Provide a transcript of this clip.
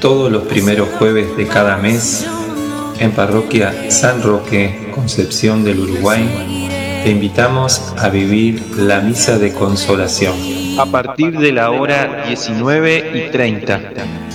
todos los primeros jueves de cada mes, en Parroquia San Roque, Concepción del Uruguay, te invitamos a vivir la Misa de Consolación. A partir de la hora 19:30.